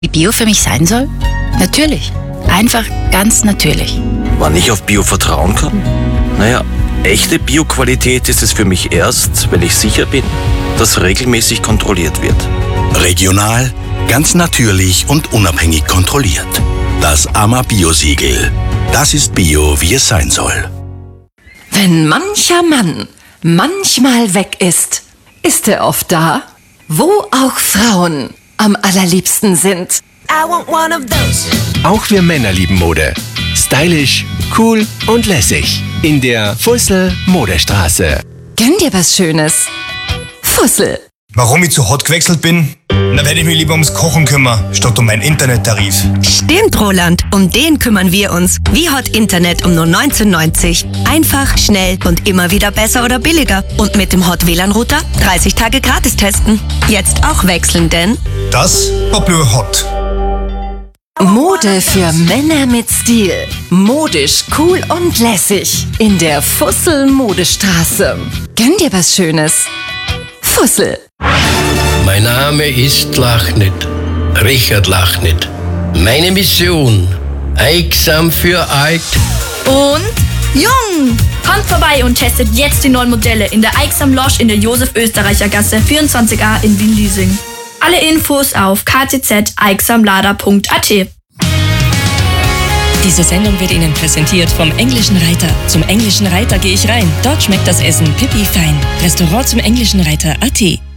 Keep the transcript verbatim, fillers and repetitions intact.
Wie Bio für mich sein soll? Natürlich. Einfach ganz natürlich. Wann ich auf Bio vertrauen kann? Naja, echte Bio-Qualität ist es für mich erst, wenn ich sicher bin, dass regelmäßig kontrolliert wird. Regional, ganz natürlich und unabhängig kontrolliert. Das A M A Bio-Siegel. Das ist Bio, wie es sein soll. Wenn mancher Mann manchmal weg ist, ist er oft da, wo auch Frauen am allerliebsten sind. I want one of those. Auch wir Männer lieben Mode. Stylisch, cool und lässig. In der Fussel Modestraße. Gönn dir was Schönes. Fussel. Warum ich zu Hot gewechselt bin? Da werde ich mich lieber ums Kochen kümmern, statt um meinen Internettarif. Stimmt, Roland. Um den kümmern wir uns. Wie Hot Internet um nur neunzehn neunzig. Einfach, schnell und immer wieder besser oder billiger. Und mit dem Hot W L A N-Router dreißig Tage gratis testen. Jetzt auch wechseln, denn Das war Blue Hot. Mode für Männer mit Stil. Modisch, cool und lässig. In der Fussel Modestraße. Gönn dir was Schönes. Fussel. Mein Name ist Lachnit, Richard Lachnit. Meine Mission, Eiksam für alt und jung. Kommt vorbei und testet jetzt die neuen Modelle in der Eiksam Losch in der Josef-Österreicher-Gasse vierundzwanzig a in Wien-Liesing. Alle Infos auf k t z eiksamlader punkt a t. Diese Sendung wird Ihnen präsentiert vom Englischen Reiter. Zum Englischen Reiter gehe ich rein. Dort schmeckt das Essen pipi fein. Restaurant zum Englischen Reiter punkt a t.